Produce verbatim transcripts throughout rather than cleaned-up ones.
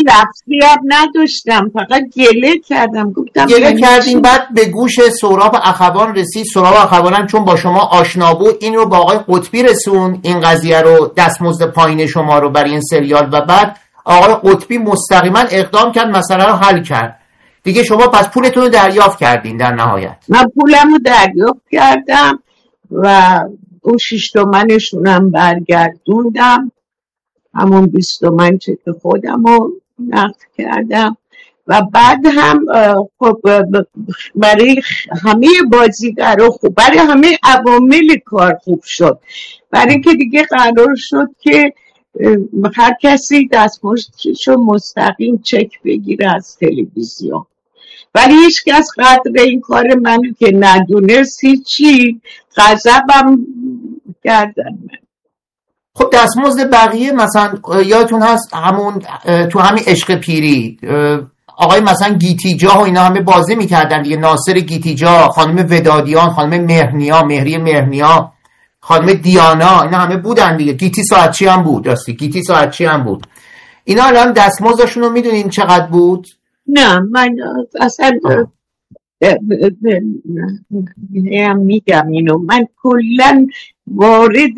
لفظی هم نداشتم، فقط گله کردم، گفتم گله کردیم. بعد به گوش سهراب اخوان رسید. سهراب اخوان هم چون با شما آشنا بود این رو با آقای قطبی رسون، این قضیه رو، دستمزد پایین شما رو برای این سریال، و بعد آقای قطبی مستقیما اقدام کرد، مسئله رو حل کرد دیگه. شما پس پولتون رو دریافت کردین در نهایت؟ من پولم رو دریافت کردم و اون شیش تومنشونم برگردوندم، همون بیست تومن چک خودم رو نقد کردم. و بعد هم خب برای همه بازیگرا خوب، برای همه عوامل کار خوب شد، برای اینکه دیگه قرار شد که هر کسی دستمزدشو مستقیم چک بگیره از تلویزیون. ولی هیچ کس قدر این کار منو که ندونست هیچی، غضبم کردن من. خب دستمزد بقیه مثلا یادتون هست همون تو همین عشق پیری آقای مثلا گیتیجا و اینا همه بازی میکردن دیگه، ناصر گیتیجا، خانم ودادیان، خانم مهرنیا، مهری مهرنیا، خانم دیانا، اینا همه بودن دیگه. گیتی ساعتچی هم بود، راستی گیتی ساعتچی هم بود. اینا الان دستمزدشون رو میدونین چقدر بود؟ نه من اصلا هم میگم اینو، من کلن وارد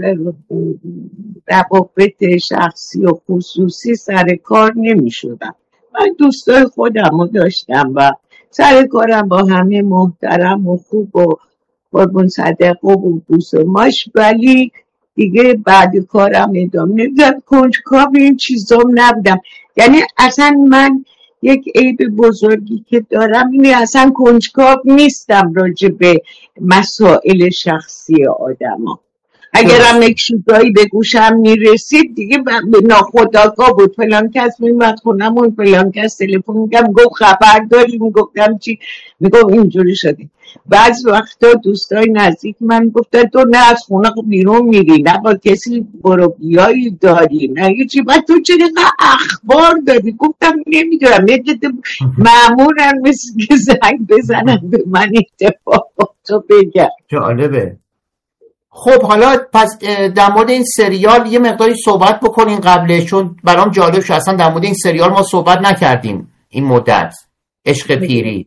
روابط شخصی و خصوصی سر کار نمی شدم. من دوستای خودم رو داشتم و سر کارم با همه محترم و خوب و قربون صدقه و بوس و ماش، ولی دیگه بعد کارم ادامه نمیدم. کنجکاو این چیزام نبودم. یعنی اصلا من یک عیب بزرگی که دارم اینه اصلا کنجکاو نیستم راجع به مسائل شخصی آدم ها. اگرم یک چیزایی به گوشم میرسید دیگه به ناخودآگاه بود، فلان کس میمد خونمون، فلان کس تلفن میگم گفت خبر داری، میگفتم چی، میگم اینجوری شدی. بعض وقتا دوستای نزدیک من گفتن تو نه از خونه بیرون میری، نه با کسی برو بیایی داری، نه یه چی، بعد تو چرا اخبار داری؟ گفتم نمیدونم، یه جده معمولن مثل که زنگ بزنن به من اتفاقاتو بگم. جالبه. خب حالا پس در مورد این سریال یه مقداری صحبت بکنین قبلش، چون برام جالب شد اصلا در مورد این سریال ما صحبت نکردیم این مدت. عشق پیری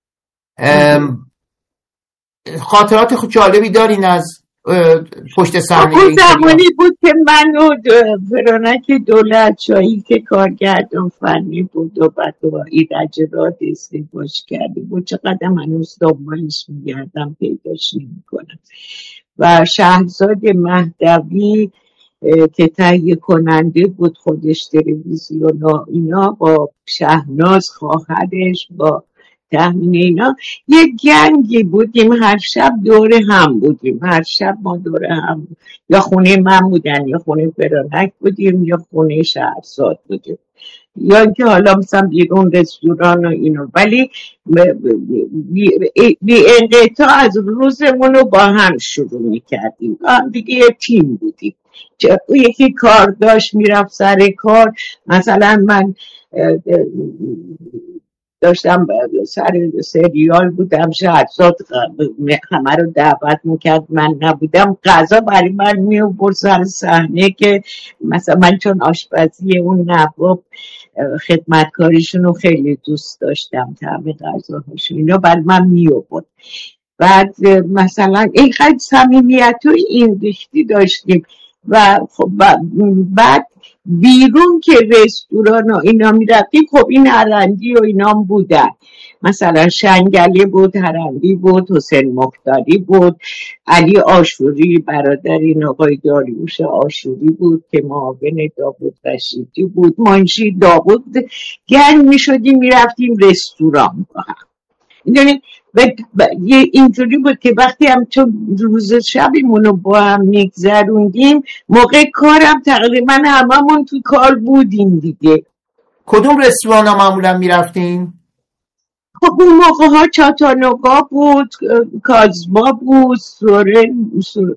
خاطرات خود جالبی دارین از پشت صحنه؟ اون زمانی بود که من و فرانک دولتشاهی که کارگردان فنی بود و بعد با ایرج راد ازدواج کرده بود، چقدر هنوز دنبالش میگردم پیداش نمی‌کنم. و شهرزاد مهدوی که تهیه کننده بود خودش تلویزیون و اینا، با شهناز خواهرش، با تهمین اینا، یه گنگی بودیم، هر شب دور هم بودیم، هر شب ما دور هم، یا خونه من بودن یا خونه فرانک بودیم یا خونه شهرزاد بودیم، یا اینکه حالا مثلا بیرون رستوران و اینو، ولی بی انقطاع از روزمون رو با هم شروع میکردیم. هم دیگه یه تیم بودیم، یکی کار داشت میرفت سر کار. مثلا من داشتم سر سریال بودم، شهرزاد همه رو دعوت میکرد، من نبودم، غذا برای من میوبرد سر صحنه که مثلا من چون آشپزی اون نواب خدمتکاریشون رو خیلی دوست داشتم، طعم غذاهاشون اینا برای من میوبرد. بعد مثلا این خیلی صمیمیت و این ریختی داشتیم. و خب بعد بیرون که رستوران و اینا میرفتیم، خب این هرندی و اینا بودن، مثلا شنگلی بود، هرندی بود، حسین مختاری بود، علی آشوری برادرین آقای داریوش آشوری بود که معاون داوود رشیدی بود، منشی داوود. گرم میشدیم میرفتیم رستوران با هم. یعنی اینجوری بود که وقتی هم چون روز شبیمونو با هم میگذروندیم، موقع کارم تقریبا هممون تو کار بودیم دیگه. کدوم رستوران ها معمولا میرفتین؟ خب اون موقع ها چاتانوگا بود، کازما بود، سورن سور...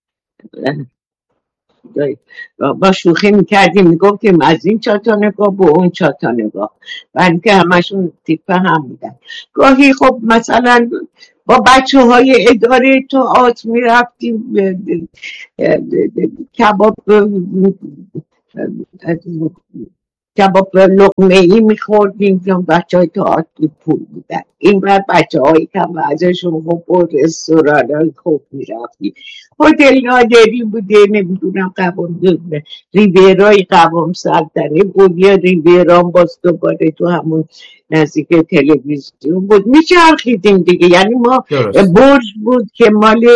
با شوخی میکردیم میگفتیم از این چاتانگاه با اون چاتانگاه، برای که همشون تیپه هم بودن. گاهی خب مثلا با بچه های اداره تو آت میرفتیم کباب کباب لقمه ای میخوردیم که بچه های تئاتر پول بودن، این بر بچه هایی که ازشون خوب رستوران های خوب میرفتیم. هتل نادری بوده، نمیدونم قوام ریویرای قوام سلطنه بود یا ریویران باز دوباره تو همون نزدیک تلویزیون بود میچرخیدیم دیگه. یعنی ما برج بود که مال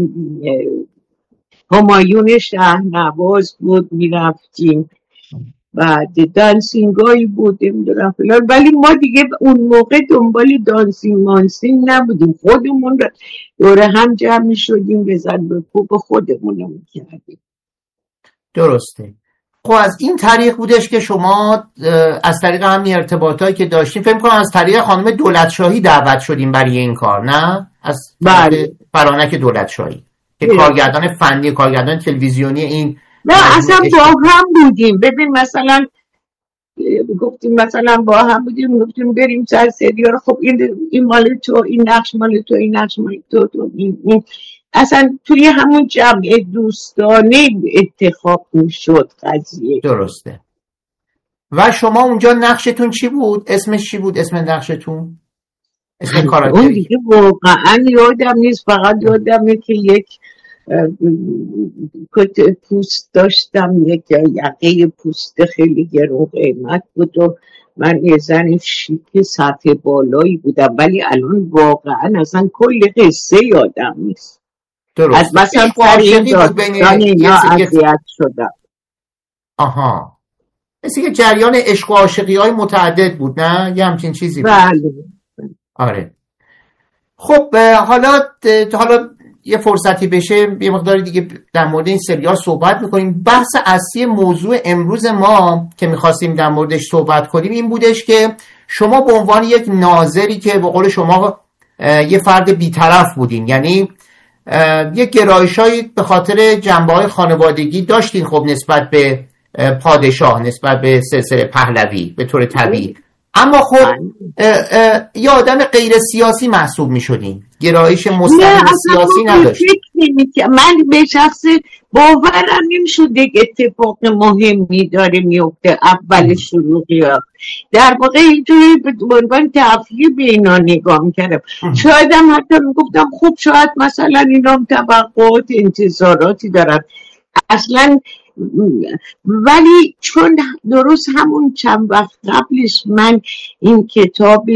همایون شهنواز بود، میرفتیم. بعد دانسینگایی بود نمیدونم فلان، ولی ما دیگه اون موقع دنبال دانسینگ مانسینگ نبودیم، خودمون دوره هم جمع میشدیم بزن به خوب خودمون رو میکردیم. درسته. خب از این طریق بودش که شما از طریق همین ارتباطایی که داشتیم، فکر کنم از طریق خانم دولتشاهی دعوت شدیم برای این کار، نه؟ از طریق فرانک دولتشاهی که کارگردان فنی، کارگردان تلویزیونی این. نه اصلا با هم بودیم. ببین مثلا گفتیم مثلا با هم بودیم، گفتیم بریم سر سریال، خب این این مال تو، این نقش مال تو، این نقش مال تو, تو این, این. اصلا توی همون جمع دوستانه اتخاب میشد قضیه. درسته. و شما اونجا نقشتون چی بود؟ اسمش چی بود؟ اسم نقشتون؟ اسم کاراکتری؟ اون دیگه واقعا یادم نیست، فقط یادمه که یک کت پوست داشتم، یک یقه پوست خیلی گرون قیمت بود و من یه زن شیک سطح بالایی بودم، ولی الان واقعا اصلا کل قصه یادم نیست. درست. از مثلا عاشقی بود بین اینا اذیت شدم. آها، مثل که جریان عشق و عاشقی های متعدد بود، نه؟ یه همچین چیزی بود. بله. آره. خب حالا حالا یه فرصتی بشه یه مقداری دیگه در مورد این سریال صحبت میکنیم. بحث اصلی موضوع امروز ما که میخواستیم در موردش صحبت کنیم این بودش که شما به عنوان یک ناظری که به قول شما یه فرد بی‌طرف بودین، یعنی یک گرایشایی به خاطر جنبه‌های خانوادگی داشتین خب نسبت به پادشاه، نسبت به سلسله پهلوی به طور طبیعی، اما خب یه آدم غیر سیاسی محسوب می شدین، گرایش مستقیم سیاسی نداشت. من به شخص باورم نمی شد یک اتفاق مهمی داره میفته اول شروعی ها، در واقع اینجوری به عنوان تفریح به اینا نگاه میکردم. شاید هم حتی میگفتم خب شاید مثلا اینا هم توقعات انتظاراتی دارن اصلا، ولی چون درست همون چند وقت قبلش من این کتاب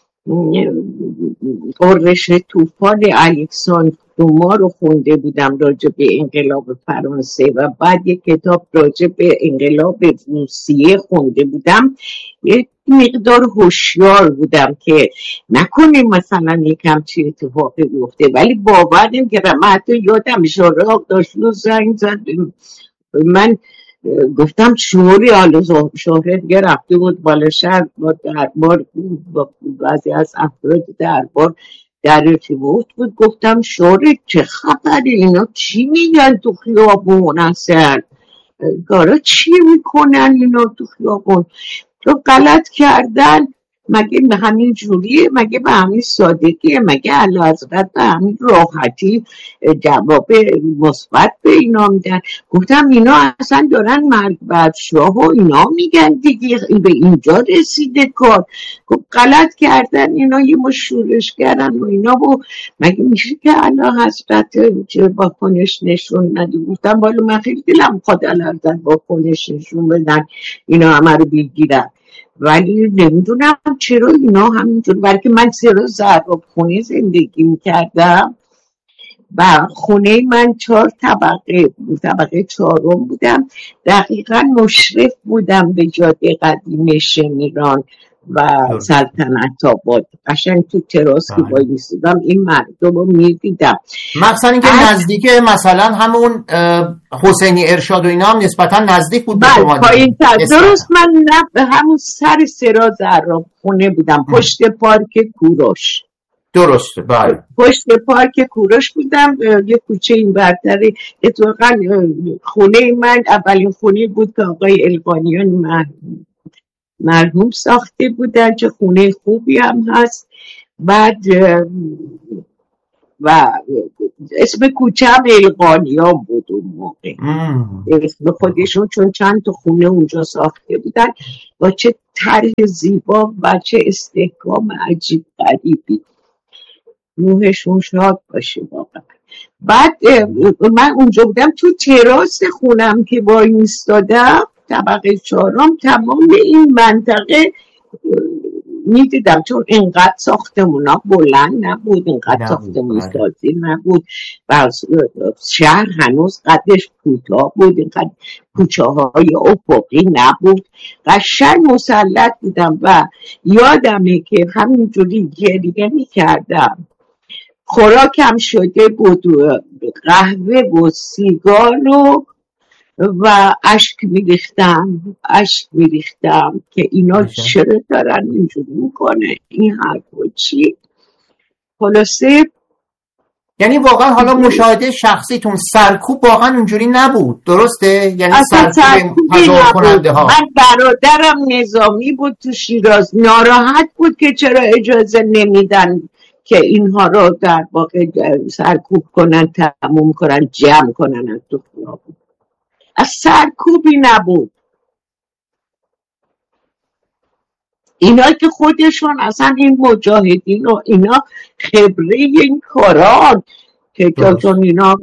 غرش طوفان الکساندر دوما رو خونده بودم راجع به انقلاب فرانسه و بعد یک کتاب راجع به انقلاب روسیه خونده بودم، یک مقدار هوشیار بودم که نکنه مثلا یکم چی اتفاقی بیفته، ولی باور نمی‌کردم. من حتی یادم شراق داشت و زنگ زد من گفتم شعوری حالا شهرت گرفته بود بالا شهر با دربار با بعضی از افراد دربار در ارتباط بود. گفتم شهرت چه خبره، اینا چی میگن تو خیابون، اصلا کارا چی میکنن اینا تو خیابون، تو غلط کردن مگه به همین جوریه، مگه به همین سادگیه، مگه اعلیحضرت به همین راحتی جواب مثبت به اینا میدن. گفتم اینا اصلا دارن مرگ بعد شاه و اینا میگن دیگه، به اینجا رسیده کار، غلط کردن اینا، یه مشورش کردن و اینا، و مگه میشه که اعلیحضرت واکنش نشون نده. گفتم بالا من خیلی دلم خواهد اعلیحضرت واکنش نشون بدن اینا همه رو بگیرن، ولی نمیدونم چرا اینا همینجور، بلکه من سه روز زراب خونه زندگی میکردم و خونه من چهار طبقه طبقه چهارم بودم، دقیقا مشرف بودم به جاده قدیم شمیران و سلطنت آباد، قشنگ تو تراس که وای میسیدم این مردم رو میدیدم، مثلا اینکه نزدیک مثلا همون حسینی ارشاد و اینا هم نسبتا نزدیک بود به شما. درست من همون سر سرا زراب خونه بودم، پشت پارک کوروش. درسته بله، پشت پارک کوروش بودم، یه کوچه این برتری. اتفاقا خونه من اولین خونه بود که آقای القانیان من مرحوم ساخته بودن، چه خونه خوبی هم هست. بعد و اسم کوچه هم القانیان بود اون موقع، اسم خودشون، چون چند تا خونه اونجا ساخته بودن با چه طرح زیبا و چه استحکام عجیب غریبی. روحشون شاد باشه واقعا. بعد من اونجا بودم تو تراس خونم که با ایستادم طبقه چهارم، تمام این منطقه میدیدم، چون اینقدر ساختمونا بلند نبود، اینقدر ساختمون سازی نبود و شهر هنوز قدش کوتاه بود، اینقدر کوچه های افقی نبود، قشنگ مسلط بودم و یادمه که همینجوری گریه میکردم. خوراکم شده بود قهوه و سیگار و و اشک میریختم اشک میریختم که اینا چرا دارن اینجوری میکنه، این حرفو چی؟ خلاصه یعنی واقعا حالا مشاهده شخصیتون سرکوب واقعا اونجوری نبود، درسته؟ یعنی سرکوب تظاهر کننده ها. من برادرم نظامی بود تو شیراز، ناراحت بود که چرا اجازه نمیدن که اینها رو در واقع سرکوب کنن، تموم کنن، جمع کنن از تو خیابون. از سرکوبی نبود. اینا که خودشون اصلا این مجاهدین و اینا خبره این کاران که چون اینا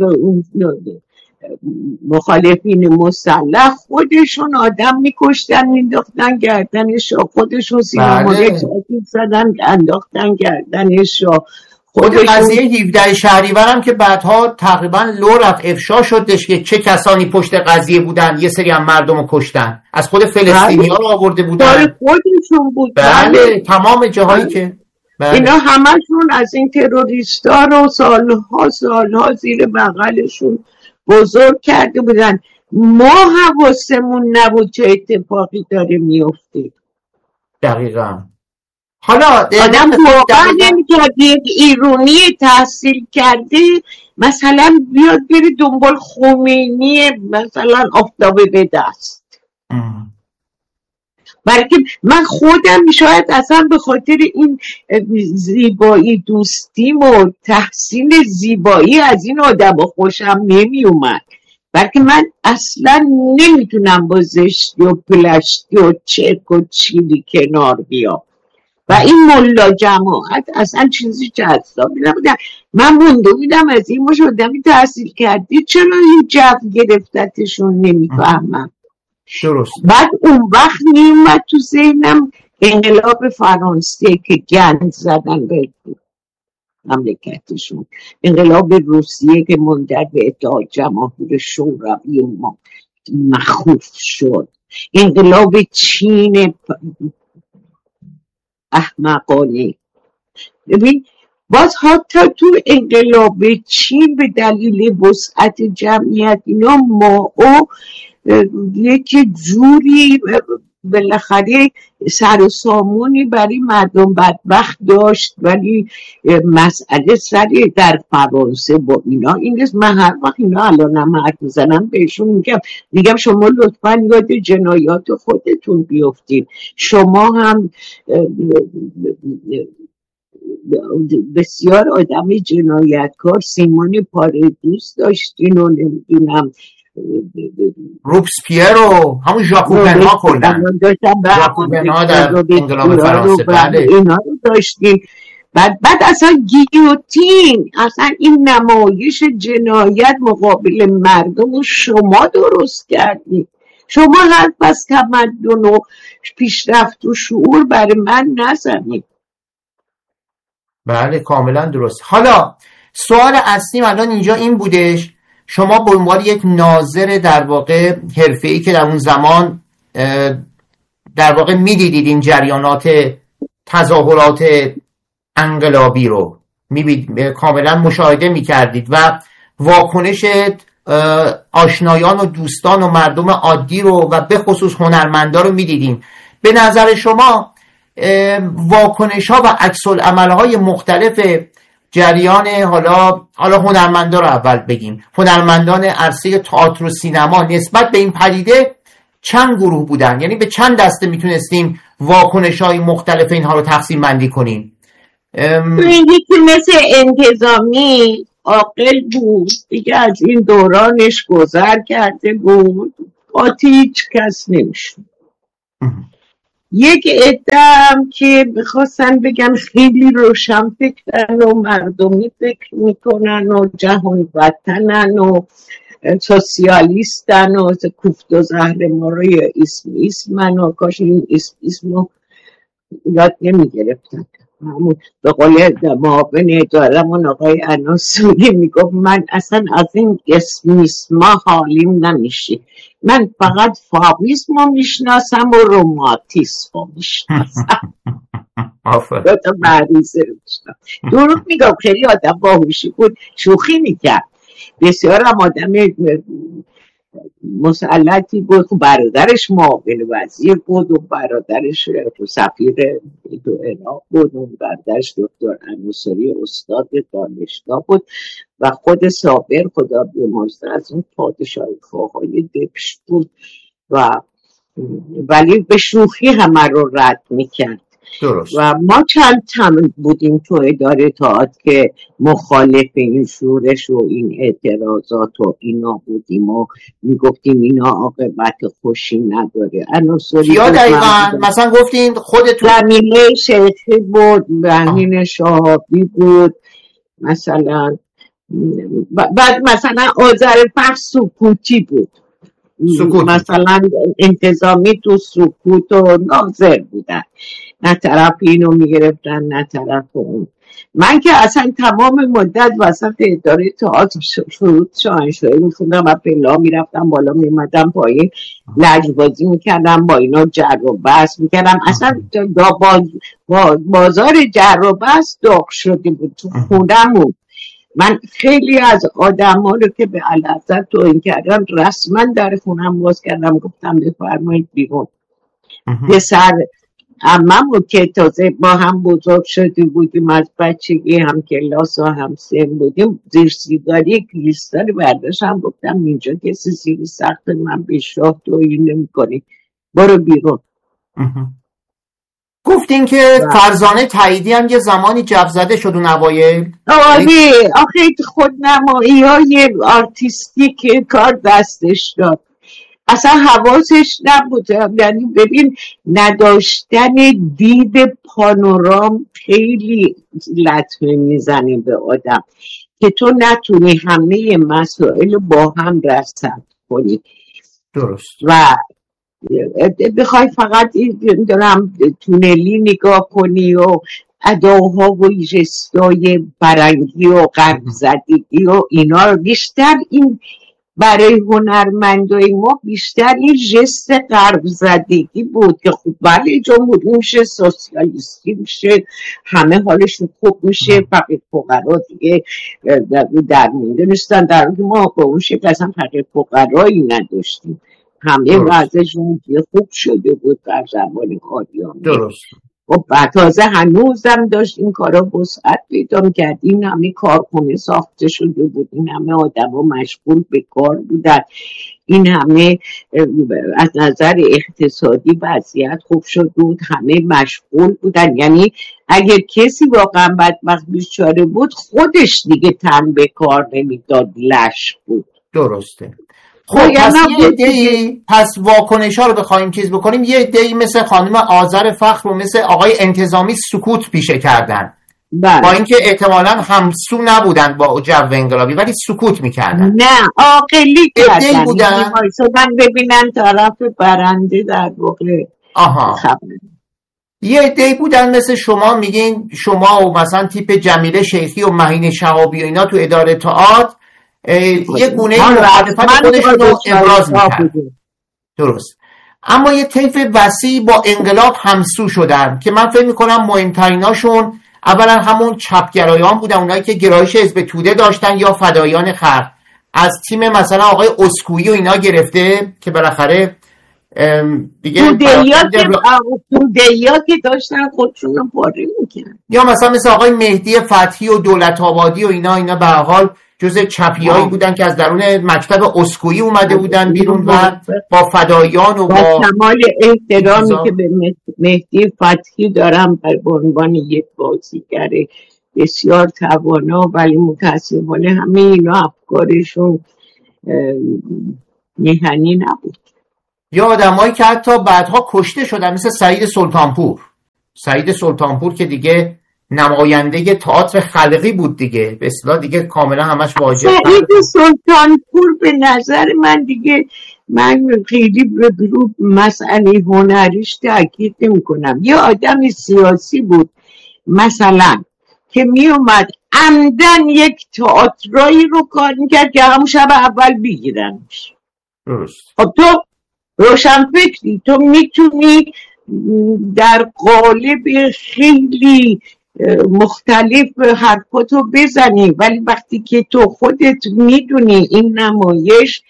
مخالفین مسلح خودشون آدم میکشتن مینداختن گردنش، خودشون سینمایی تاکید زدن انداختن گردنش. خود قضیه هفده شهریور هم که بعدها تقریبا لو رفت افشا شدش که چه کسانی پشت قضیه بودن، یه سری هم مردم رو کشتن، از خود فلسطینی ها رو آورده بودن، خودشون بود. بله تمام جاهایی که بله. اینا همشون از این تروریستا رو سالها سالها زیر بغلشون بزرگ کرده بودن. ما حواسمون نبود چه اتفاقی داره میفته. دقیقا. حالا آدم واقعا نمیتواد یک ایرانی تحصیل کرده مثلا بیاد بره دنبال خمینی مثلا آفتابه به دست، بلکه من خودم شاید اصلا به خاطر این زیبایی دوستیم و تحسین زیبایی از این آدم خوشم نمی اومد، بلکه من اصلا نمیتونم با زشتی و پلشتی و چرک و چیلی کنار بیام و این ملا جماعت اصلا چیزی جذابی نبودن. من مونده بودم از این باشه آدمی تحصیل کردی چرا این جو گرفتتشون نمیفهمم. درست. بعد اون وقت میومد تو ذهنم انقلاب فرانسه که گند زدن به مملکتشون، انقلاب روسیه که منجر به اتحاد جماهیر شوروی ما مخوف شد، انقلاب چین احمقانه. ببین باز حتی تو انقلاب چین به دلیل وسعت جمعیت اینا ما او یکی جوری بالاخره سر و سامونی برای مردم بدبخت داشت، ولی مسئله سری در فرانسه با اینا این نیست. من هر وقت اینا الانم حرف میزنم بهشون میگم میگم شما لطفا یاد جنایات خودتون بیفتین، شما هم بسیار آدم جنایتکار سیمون پاردوس داشتین و نمیدونم روبسپیرو همون ژاکوبن ها کردن ژاکوبن ها در انقلاب فرانسه بله اینا رو داشتیم. بعد بعد اصلا گیوتین، اصلا این نمایش جنایت مقابل مردم رو شما درست کردید. شما حرف از تمدن و پیشرفت و شعور برای من نزنید. بله کاملا درست. حالا سوال اصلی الان اینجا این بودش، شما به عنوان یک ناظر در واقع حرفه‌ای که در اون زمان در واقع میدیدید این جریانات تظاهرات انقلابی رو میبید کاملا مشاهده میکردید و واکنش آشنایان و دوستان و مردم عادی رو و به خصوص هنرمندا رو میدیدیم. به نظر شما واکنش ها و عکس العمل های مختلف جریان حالا حالا هنرمندا رو اول بگیم، هنرمندان عرصه تئاتر و سینما نسبت به این پدیده چند گروه بودن؟ یعنی به چند دسته میتونستیم واکنش های مختلف اینها رو تقسیم بندی کنیم؟ یکی که مثل انتظامی عاقل بود دیگه، از این دورانش گذر کرده بود، قاطی هیچ کس نمیشون. یک عده‌ام که بخواستن بگن خیلی روشن فکرن و مردمی فکر میکنن و جهان وطنن و سوسیالیستن و کوفت و زهر ما رو یا اسم اسمن و کاش این اسم اسم رو یاد نمیگرفتن. همون به قول معاون ادارمون آقای عناصری میگفت من اصلا از این اسم اسم حالیم نمیشه، من فقط فاویسم رو میشناسم و روماتیسم رو میشناسم. دو تا مریضه رو میشناسم. دروغ میگم، خیلی آدم باهوشی بود، شوخی میکرد، بسیار هم آدم مسلطی بود. برادرش معاون وزیر بود و برادرش سفیر تو عراق بود و برادرش دکتر عناصری استاد دانشگاه بود و خود صابر خدا بیامرزه از اون پادشاهی دبش بود و ولی به شوخی همه رو رد میکرد. درست. و ما چند تن بودیم تو اداره تئاتر که مخالف این شورش و این اعتراضات و اینا بودیم و میگفتیم اینا عاقبت خوشی نداره. کیا دقیقا؟ مثلا گفتین خودتون؟ زمینه شیخی بود، بهنین شهابی بود مثلا، بعد مثلا آذرفخش سکوتی بود، سکوت. مثلا انتظامی تو سکوت و ناظر بودن، نه طرف اینو میگرفتن نه طرف اون. من که اصلا تمام مدت وسط اداره تئاتر شروط شاهنشاهی میخوندم و پلا میرفتم بالا میمدم پایین، لجبازی میکردم با اینا، جر و بحث میکردم. اصلا باز بازار جر و بحث داغ شده بود تو خونمون. من خیلی از آدم ها رو که به علازت تو این کردم رسما در خونم باز کردم، گفتم بفرمایید بیرون. یه سر عمم که تازه با هم بزرگ شده بودیم از بچگی، هم کلاس و هم سن بودیم، زیر سیگاری کریستال برداشتم گفتم اینجا کسی زیر سخت من بیشتر تو این نمی کنی، برو بیرون. گفتین که فرزانه تاییدی هم یه زمانی جف زده شد اون اوایل. آره آخه خودنمایی های آرتیستی که کار دستش داد اصلا حواسش نبود. یعنی ببین نداشتن دید پانورام خیلی لطمه میزنه به آدم که تو نتونی همه مسائل با هم رصد کنی. درست. و بخوای فقط دارم تونلی نگاه کنی و اداها و جستای برنگی و غرب زدگی و اینا رو بیشتر، این برای هنرمندای ما بیشتر این جست غرب زدگی بود که خوب ولی جمهوری میشه، سوسیالیستی میشه، همه حالشون خوب میشه، فقیر فقرا دیگه در مونده نیستن، در حالی که ما با اون شکل اصلا فقیر فقرایی نداشتیم، همه وضعشون خوب شده بود در زمان آریامی. درست. و تازه هنوزم داشت این کارا وسعت پیدا می‌کرد، این همه کارخونه ساخته شده بود، این همه آدم‌ها مشغول به کار بودن، این همه از نظر اقتصادی وضعیت خوب شده بود، همه مشغول بودن. یعنی اگر کسی واقعا بدبخت بیچاره بود خودش دیگه تن به کار نمیداد، لش بود. درسته. خب پس یه عده‌ای، پس واکنش ها رو بخوایم چیز بکنیم، یه عده‌ای مثل خانم آذرفخر و مثل آقای انتظامی سکوت پیشه کردن، بله. با اینکه احتمالاً همسو نبودن با جو انقلابی ولی سکوت میکردن. نه عاقلی کردن، بودن من ببینن طرف برنده در واقع. آها خبر. یه عده‌ای بودن مثل شما، میگین شما و مثلا تیپ جمیله شیخی و مهین شهابی و اینا تو اداره تئاتر یه گونه مخالفت خودشون رو ابراز میکرد. درست. اما یه طیف وسیع با انقلاب همسو شدن که من فکر میکنم مهمتریناشون اولا همون چپگرایان بودن، اونایی که گرایش حزب توده داشتن یا فدایان خلق، از تیم مثلا آقای اسکویی و اینا گرفته که بالاخره دیگه توده‌یا که داشتن خودشون رو پاره میکنن، یا مثلا مثل آقای مهدی فتحی و دولت آبادی و اینا اینا به هر حال جزء چپیایی بودن که از درون مکتب اسکویی اومده بودن بیرون و با فدایان و با, با کمال احترامی که به مهدی فتحی دارم به عنوان یک بازیگر بسیار توانا، ولی متاسفانه همه اینا افکارشون میهنی نبود. یا آدمایی که حتی بعدها کشته شدن مثل سعید سلطانپور. سعید سلطانپور که دیگه نماینده تئاتر خلقی بود دیگه، به اصطلاح دیگه کاملا همش واجب. سعید سلطانپور به نظر من دیگه، من خیلی رو مسئله هنریش تاکید نمی کنم، یه آدم سیاسی بود مثلا که می اومد عمدن یک تئاترایی رو کار میکرد که همون شب اول بگیرنش. خب تو روشن فکری، تو میتونی در قالب خیلی مختلف حرفاتو بزنی، ولی وقتی که تو خودت میدونی این نمایش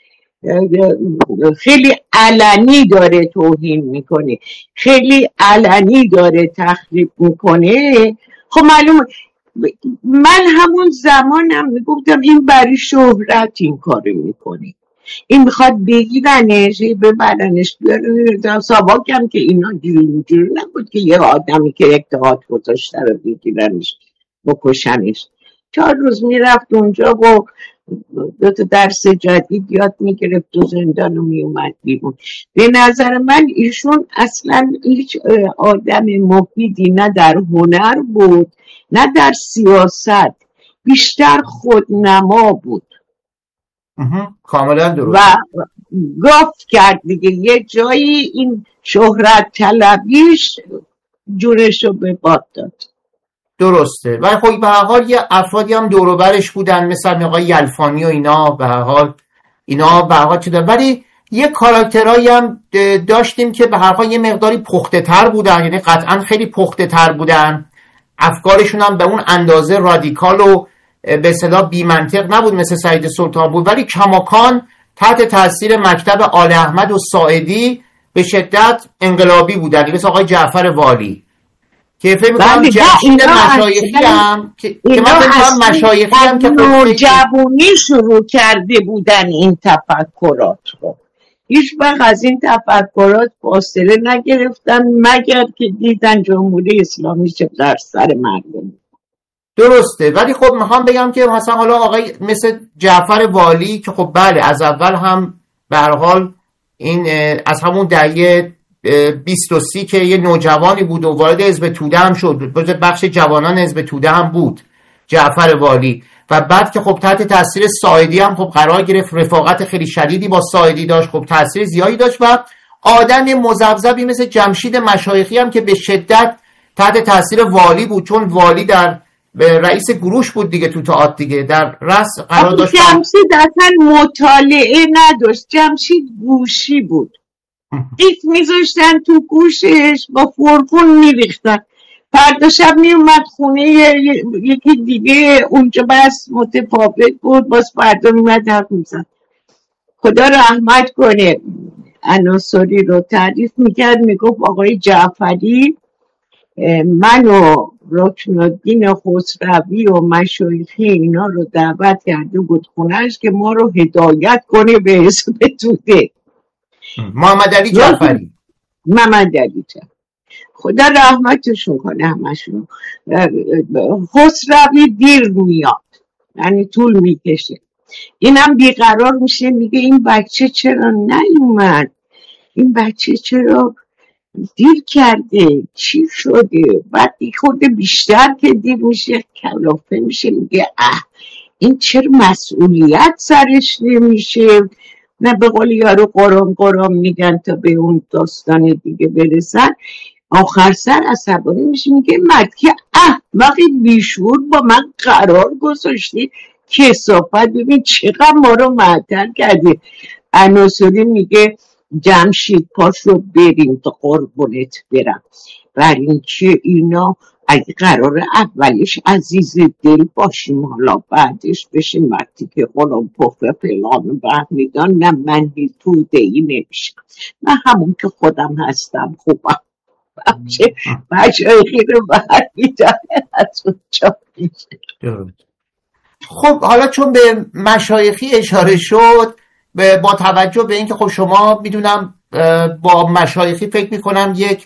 خیلی علنی داره توهین میکنه، خیلی علنی داره تخریب میکنه، خب معلومه. من همون زمانم میگفتم این برای شهرت این کارو میکنه، این میخواد بگیرنش ببرنش بیارن ساواکم که اینا اینجوری نبود که یه آدمی که اتحاد گذاشته رو بگیرنش بکشنش. چهار روز میرفت اونجا و دو تا درس جدید یاد میگرفت و زندان رو میومد بیرون. به نظر من ایشون اصلا هیچ آدم مفیدی نه در هنر بود نه در سیاست، بیشتر خودنما بود. کاملا درست. و گفت کرد دیگه یه جایی این شهرت طلبیش جونشو به باد داد. درسته. ولی خب به هر حال یه افرادی هم دور و برش بودن مثل آقای یلفانی و اینا، به هر حال اینا به هر حال چه دارن، ولی یه کاراکترایی هم داشتیم که به هر حال یه مقداری پخته تر بودن، یعنی قطعا خیلی پخته تر بودن، افکارشون هم به اون اندازه رادیکال و به اصطلاح بی منطق نبود مثل سعید سلطانپور، ولی کماکان تحت تاثیر مکتب آل احمد و ساعدی به شدت انقلابی بودن، مثل آقای جعفر والی که فکر می‌کنم جمشید مشایخی هم که من فکر می‌کنم مشایخی هم که جوونی شروع کرده بودن این تفکرات رو، هیچ وقت از این تفکرات فاصله نگرفتن مگر که دیدن جمهوری اسلامی چه در سر مردم. درسته. ولی خب میخوام بگم که مثلا حالا آقای مثل جعفر والی که خب بله از اول هم به هر حال این از همون دهه بیست و سی که یه نوجوانی بود و وارد حزب توده هم شد، بخش جوانان حزب توده هم بود جعفر والی، و بعد که خب تحت تاثیر ساعدی هم خب قرار گرفت، رفاقت خیلی شدیدی با ساعدی داشت، خب تاثیر زیادی داشت، و آدمی مذبذبی مثل جمشید مشایخی هم که به شدت تحت تاثیر والی بود، چون والی در رئیس گروش بود دیگه تو تئاتر دیگه، در رأس قرار داشت. جمشید اصلا مطالعه نداشت، جمشید گوشی بود، قیف میذاشتن تو گوشش با فرقون میریختن، فردا شب میومد خونه یکی دیگه اونجا بس متفاوت بود، باز فردا میومد حرف میزد. خدا رحمت کنه عناصری رو تعریف میکرد، میگفت آقای جعفری من و رکن الدین خسروی و مشایخی اینا رو دعوت کرده بود خونهش که ما رو هدایت کنه به حزب توده. محمد علی جعفری محمد علی جعفری خدا رحمتشون کنه همشون. خسروی دیر میاد، یعنی طول میکشه، اینم بیقرار میشه، میگه این بچه چرا نیومد، این بچه چرا دیر کرده، چی شده؟ بعد خود بیشتر که دیر میشه کلافه میشه، میگه اه این چرا مسئولیت سرش نمیشه، نه به قول یارو قرام قرام میگن تا به اون داستان دیگه برسن. آخر سر عصبانی میشه، میگه مرد که اه وقتی بیشور با من قرار گذاشتی کثافت، ببین چقدر ما رو معطل کردی. عناصری میگه جمشید پاشو بریم تا قربونت برم، برای اینکه اینا اگه قرار اولش عزیز دل باشیم حالا بعدش بشیم وقتی که غلام پفه فلان برمیدان، نه من هی توده ای نمیشم، من همون که خودم هستم خوبم. بچه مشایخی رو برمیدن از اونجا میشه. خب حالا چون به مشایخی اشاره شد، با توجه به اینکه خب شما میدونم با مشایخی فکر میکنم یک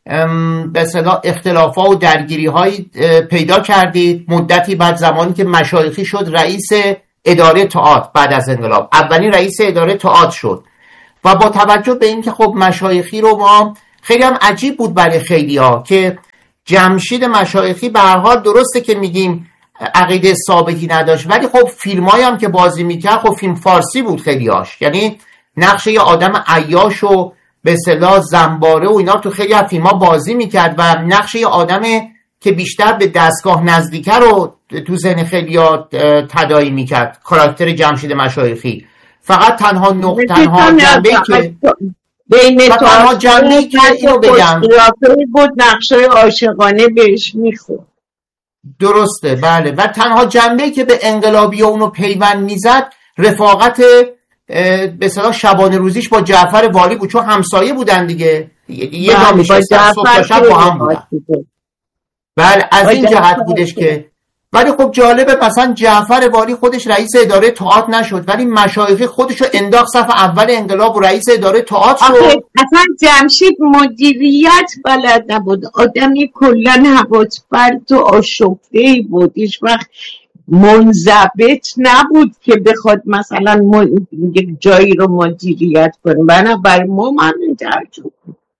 به اصطلاح اختلافات و درگیری های پیدا کردید. مدتی بعد، زمانی که مشایخی شد رئیس اداره تئاتر بعد از انقلاب، اولین رئیس اداره تئاتر شد و با توجه به اینکه خب مشایخی رو ما خیلی هم عجیب بود برای خیلی‌ها که جمشید مشایخی به هر حال درسته که میگیم عقیده ثابتی نداشت، ولی خب فیلمایی هم که بازی میکرد خب فیلم فارسی بود خیلی‌هاش، یعنی نقش یه آدم عیاش و به اصطلاح زنباره و اینا تو خیلی از فیلم‌ها بازی میکرد و نقش یه آدم که بیشتر به دستگاه نزدیکه رو تو ذهن خیلی‌ها تداعی میکرد کاراکتر جمشید مشایخی. فقط تنها نقطه تنها جنبه‌ای که بین تنها جنبه‌ای که اینو بگم بود نقشه عاشقانه بهش میخورد. درسته، بله. و تنها جنبه‌ای که به انقلابی اونو پیوند میزد رفاقت به اصطلاح شبانه روزیش با جعفر والی بود، چون همسایه بودن دیگه، یه جا میشستن صبح تا شب با هم بودن. بله، از این جهت بودش که ولی خب جالبه مثلا جعفر والی خودش رئیس اداره تئاتر نشد، ولی مشایخی خودشو انداخت صف اول انقلاب و رئیس اداره تئاتر شد. اصلا جمشید مدیریت بلد نبود، آدمی کلا حواس پرت و آشفته‌ای بود، هیچ وقت منضبط نبود که بخواد مثلا من... یک جایی رو مدیریت کنه. بنابراین ما من تعجب.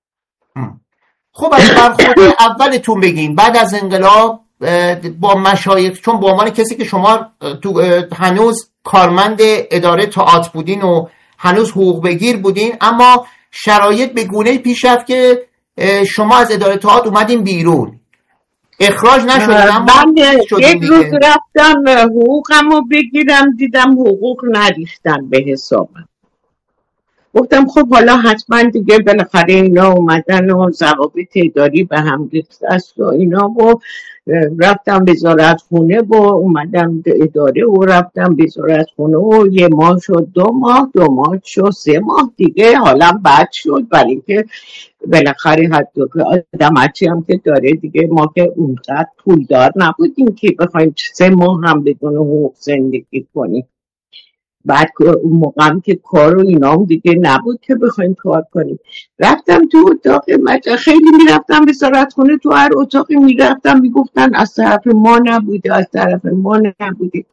خب از برخورد اولتون بگیم بعد از انقلاب با مشایخ، چون به عنوان کسی که شما تو هنوز کارمند اداره تئاتر بودین و هنوز حقوق بگیر بودین، اما شرایط به گونه‌ای پیش رفت که شما از اداره تئاتر اومدین بیرون، اخراج نشدین اما یک روز رفتم حقوقمو بگیرم، دیدم حقوق نریختن به حسابم. گفتم خب حالا حتما دیگه بالاخره اینا اومدن و ضوابط اداری به هم ریخته است و اینا، و رفتم وزارت خونه و اومدم اداره و رفتم وزارت خونه و یه ماه شد، دو ماه دو ماه شد، سه ماه دیگه حالم بد شد، ولی که بالاخره حتی که آدم هرچی هم که داره دیگه، ما که اونقدر پولدار نبودیم که بخوایم سه ماه هم بدون حقوق زندگی کنیم. بعد اون موقع هم که کار و اینام دیگه نبود که بخوایم کار کنیم. رفتم تو اتاق مجا، خیلی میرفتم وزارت خونه، تو هر اتاقی میرفتم میگفتن از طرف ما نبوده از طرف ما نبوده.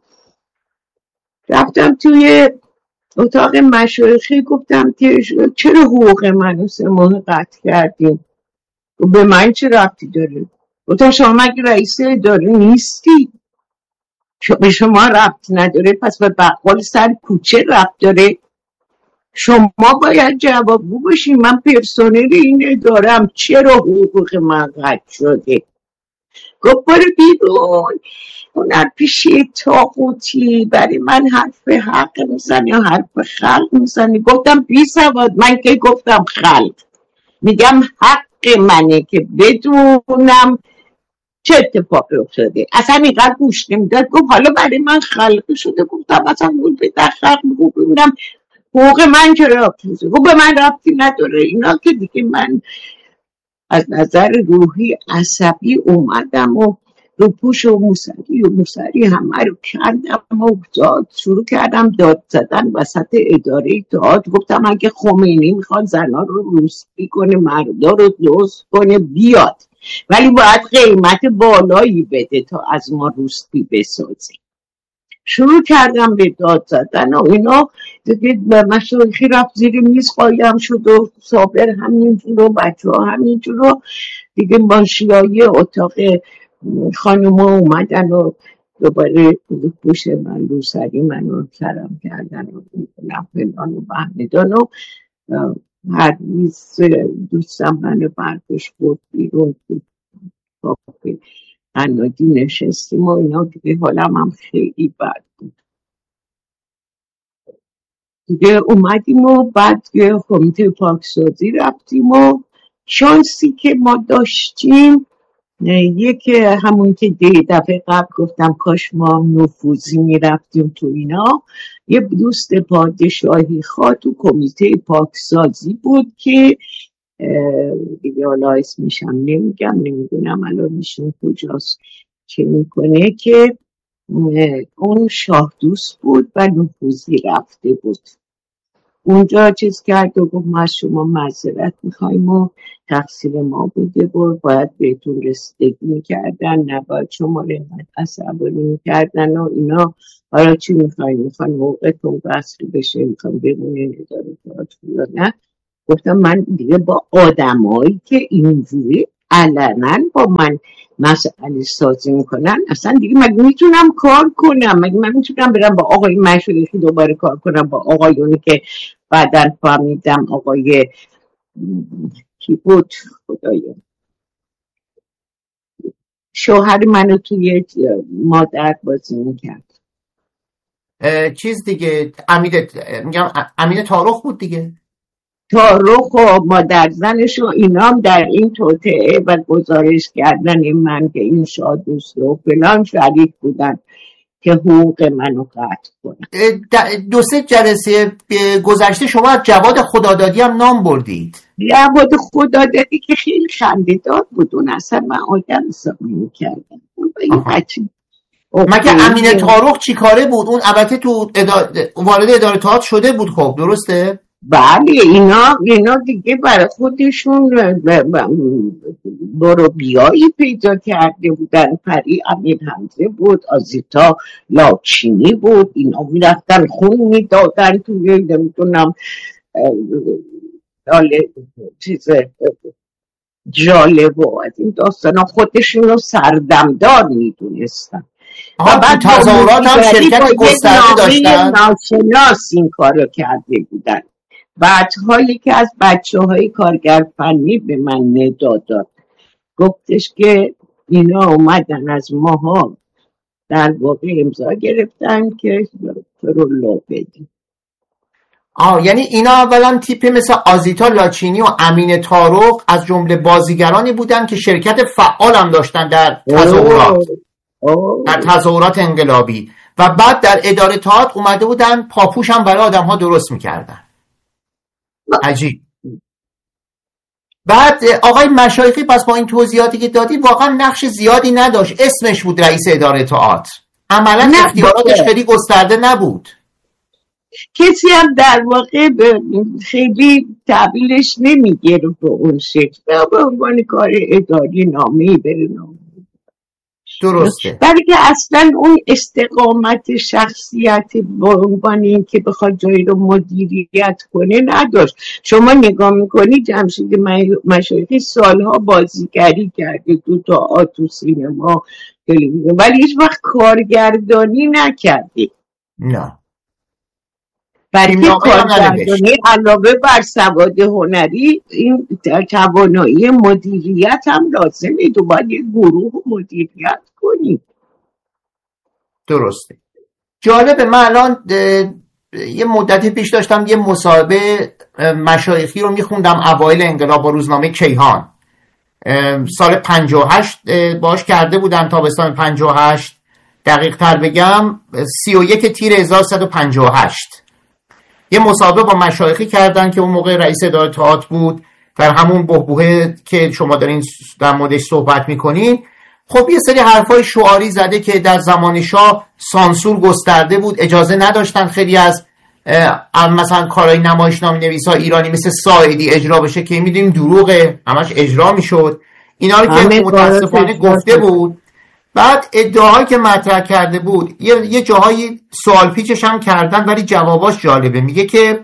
رفتم توی اتاق مشایخی گفتم که چرا حقوق منو سه ماه قطع کردیم؟ به من چه ربطی داره؟ گفتم شما مگه رئیس اداره نیستی؟ به شما ربط نداره، پس به بقال سر کوچه ربط داره. شما باید جوابگو باشین، من پرسنل این ادارم، چرا حقوق من قطع شده؟ گفت برو بیرون، اون پیشی طاغوتی برای من حرف حق میزنی یا حرف خلق میزنی؟ گفتم بی سواد، من که گفتم خلق، میگم حق منه که بدونم چه اتفاقی افتاده. اصلا اینقدر گوش نمیداد. گفت حالا برای من خلق شده. گفتم اصلا بود به دخلق بگم حقوق من چرا رفتی؟ گفت به من رفتی نداره. اینا که دیگه من از نظر روحی عصبی اومدم و رو پوش و موسری و موسری همه رو کردم و داد شروع کردم داد زدن وسط اداره تئاتر. گفتم اگه خمینی میخواد زنا رو روسپی کنه، مردا رو دوست کنه، بیاد، ولی باید قیمت بالایی بده تا از ما روسپی بسازه. شروع کردم به داد زدن و اینا دیگه. مشایخی رفت زیر میز قایم شد و صابر همینجور و بچه ها همینجور و دیگه ماشیای اتاق خانوم ها اومدن و دوباره پوش من رو سری من رو سرم کردن و فلان و بهمدان و هر میز دوستم من رو برداشت بود بیرون کافه قنادی نشستیم و اینا دیگه. حالم هم خیلی بد بود دیگه. اومدیم و بعد کمیته پاکسازی رفتیم و شانسی که ما داشتیم یک همون که دی دفعه قبل گفتم کاش ما نفوذی میرفتیم تو اینا، یه دوست پادشاهی خواه تو کمیته پاکسازی بود که دیگه حالا اسمشم نمیگم، نمیدونم الان میشون کجاست چه میکنه، که اون شاه دوست بود و نفوذی رفته بود. اونجا چیز کرد و گفت ما از شما معذرت میخواییم و تقصیر ما بوده و باید بهتون رسیدگی میکردن، نباید شما رو عصبانی میکردن و اینا. حالا چی میخواییم؟ میخوایم حقوقتون وصل بشه؟ میخوایم بمونین اداره کارتون یا نه؟ گفتم من دیگه با آدمایی که اینجوری علنا با من مسئله سازی میکنن اصلا دیگه مگه میتونم کار کنم؟ مگه من میتونم برم با آقای مشایخی دوباره کار کنم، با آقایونی که بعداً فهمیدم آقای کی بود خدایا شوهر منو توی مادر بازی میکرد، چیز دیگه امید میگم امین تارخ بود دیگه، تارخ و مادر زنش و اینام در این توطئه و گزارش کردن من که این شادوست و فلان شریک بودن که حقوق منو قطع کنن. دو سه جلسه گذشته شما از جواد خدادادی هم نام بردید. جواد خدادادی که خیلی خنده‌دار بود، اون اصلا من آدم حساب نمی‌کردم. اون با این بچه مگه امین تارخ چی کاره بود؟ اون البته تو اداره وارد اداره تئاتر شده بود، خب درسته؟ بله اینا اینا دیگه برای خودشون برو بیایی پیدا کرده بودن. پری امیر حمزه بود، آزیتا لاچینی بود، اینا میرفتن خون میدادن توی نمیدونم چیز جالب و از این داستان خودشون رو سردمدار میدونستن و بعد تظاهرات هم شرکت گسترده داشتن، ناشناس این کار رو کرده بودن. بعد حالی که از بچه های کارگر فنی به من ندا داد، گفتش که اینا اومدن از ماها در واقع امضا گرفتن که فرولو بدیم. آه یعنی اینا اولا تیپ مثل آزیتا لاچینی و امین تارخ از جمله بازیگرانی بودن که شرکت فعال هم داشتن در تظاهرات در تظاهرات انقلابی و بعد در اداره تئاتر اومده بودن پاپوش هم برای آدم ها درست میکردن. عجیب. بعد آقای مشایخی پس با این توضیحاتی که دادی واقعا نقش زیادی نداشت، اسمش بود رئیس اداره تئاتر، عملا اختیاراتش خیلی گسترده نبود، کسی هم در واقع خیلی تحویلش نمیگیره به اون شکل، به عنوان کار اداری نامه‌ای بره نامه. درسته. برای که اصلا اون استقامت شخصیت به عنوان این که بخواد جایی رو مدیریت کنه نداشت. شما نگاه میکنی جمشید مشایخی سالها بازیگری کرده تو تئاتر، تو سینما، تلویزیون، ولی هیچ وقت کارگردانی نکردی. نه. برای که کارگردانی علاوه بر سواد هنری این توانایی مدیریت هم لازمه، تو باید یه گروه مدیریت کنی. درسته. جالبه، من الان یه مدتی پیش داشتم یه مصاحبه مشایخی رو میخوندم اوایل انقلاب با روزنامه کیهان، سال پنجاه و هشت باش کرده بودن، تابستان پنجاه و هشت دقیق تر بگم سی و یک تیر هزار و سیصد و پنجاه و هشت یه مصاحبه با مشایخی کردن که اون موقع رئیس اداره تئاتر بود در همون بحبوحه که شما دارین در موردش صحبت میکنین. خب یه سری حرفای شعاری زده که در زمان شاه سانسور گسترده بود، اجازه نداشتن خیلی از مثلا کارهای نمایشنامه نویسا ایرانی مثل ساعدی اجرا بشه که میدونیم دروغه، همش اجرا میشد. اینا رو که متاسفانه گفته بود. بعد ادعاهایی که مطرح کرده بود یه, یه جاهایی سوال پیچش هم کردن ولی جواباش جالبه. میگه که